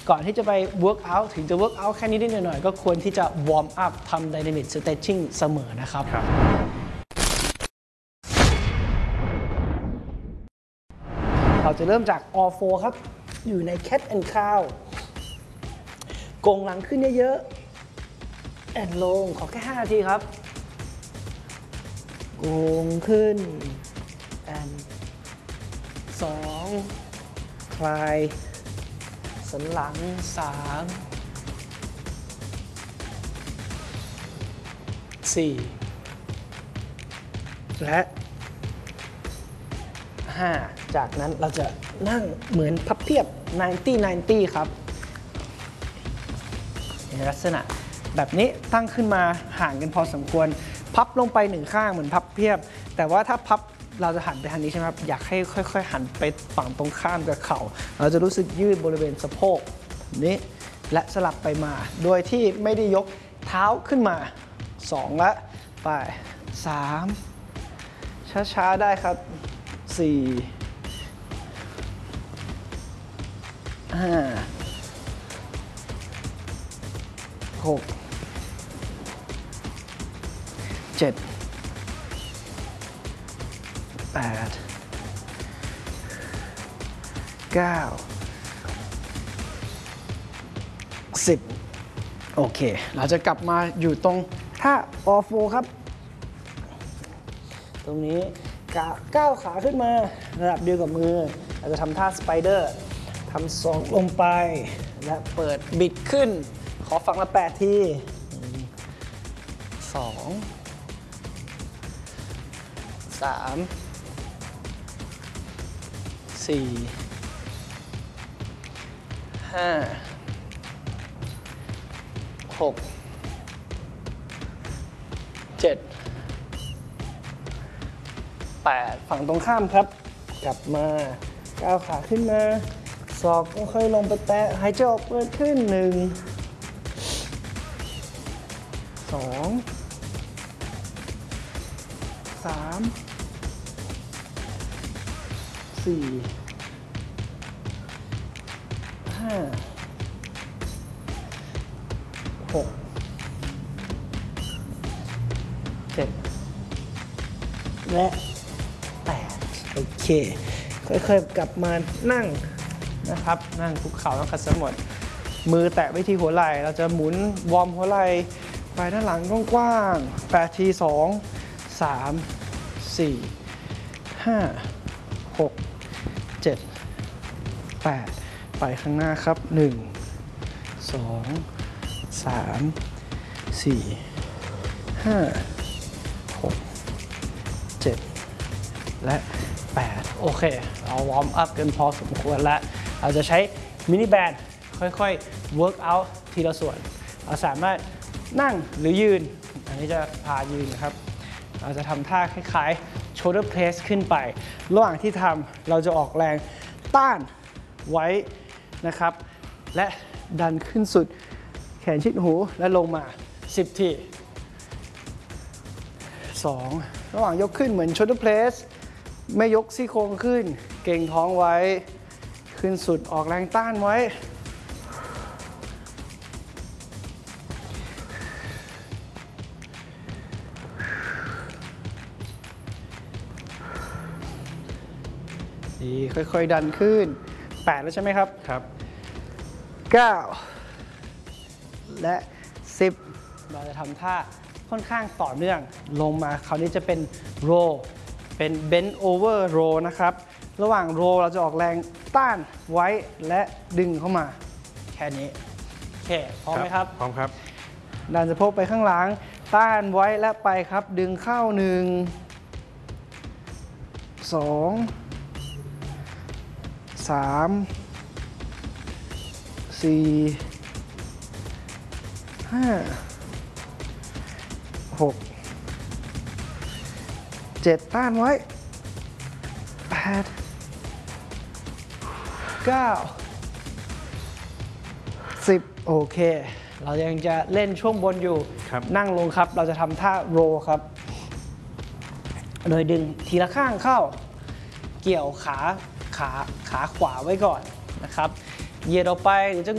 ก่อนที่จะไป work out ถึงจะ work out แค่นิดๆหน่อยๆก็ควรที่จะ warm up ทำ dynamic stretching เสมอนะครับเราจะเริ่มจาก all four ครับอยู่ใน cat and cow โกงหลังขึ้นเยอะๆแอนลงขอแค่5 นาทีครับโกงขึ้นแอน2คลายสันหลัง3 4และ5จากนั้นเราจะนั่งเหมือนพับเพียบ90-90ครับในลักษณะแบบนี้ตั้งขึ้นมาห่างกันพอสมควรพับลงไป1ข้างเหมือนพับเพียบแต่ว่าถ้าพับเราจะหันไปทางนี้ใช่ไหมครับอยากให้ค่อยๆหันไปฝั่งตรงข้ามกับเข่าเราจะรู้สึกยืดบริเวณสะโพกนี้และสลับไปมาโดยที่ไม่ได้ยกเท้าขึ้นมา2และไป3ช้าๆได้ครับ4 5 6 7 8 9 10โอเคเราจะกลับมาอยู่ตรงท่า all four ครับตรงนี้ก้าวขาขึ้นมาระดับเดียวกับมือเราจะทำท่าสไปเดอร์ทำ2ลงไปและเปิดบิดขึ้นขอฝั่งละ8 ที2 3 4 5 6 7 8ฝั่งตรงข้ามครับกลับมาก้าวขาขึ้นมาศอกค่อยๆลงไปแตะหายใจออกเปิดขึ้น1 2 3 4 5 6 7และ8โอเคค่อยๆกลับมานั่งนะครับนั่งคุกเข่าแล้วขัดสมาธิมือแตะไว้ที่หัวไหล่เราจะหมุนวอร์มหัวไหล่ไปด้านหลังกว้างๆ8 ที2 3 4 5 6 7 8ไปข้างหน้าครับ1 2 3 4 5 6 7และ8โอเคเราวอร์มอัพกันพอสมควรแล้วเราจะใช้มินิแบนด์ค่อยๆ work out ทีละส่วนเราสามารถนั่งหรือยืนอันนี้จะพายืนนะครับเราจะทำท่าคล้ายๆ shoulder press ขึ้นไประหว่างที่ทำเราจะออกแรงต้านไว้นะครับและดันขึ้นสุดแขนชิดหูและลงมา10 ที2ระหว่างยกขึ้นเหมือน shoulder press ไม่ยกซี่โครงขึ้นเก่งท้องไว้ขึ้นสุดออกแรงต้านไว้ดีค่อยๆดันขึ้น8แล้วใช่ไหมครับครับ9และ10เราจะทำท่าค่อนข้างต่อเนื่องลงมาคราวนี้จะเป็น roll เป็น bend over roll นะครับระหว่าง roll เราจะออกแรงต้านไว้และดึงเข้ามาแค่นี้โอเคพร้อมไหมครับพร้อมครับดันสะโพกไปข้างหลังต้านไว้และไปครับดึงเข้า1 2 3 4 5 6 7ต้านไว้8 9 10โอเคเรายังจะเล่นช่วงบนอยู่นั่งลงครับเราจะทำท่าโรครับโดยดึงทีละข้างเข้าเกี่ยวขาขวาไว้ก่อนนะครับเหยียดออกไปเดี๋ยวจะ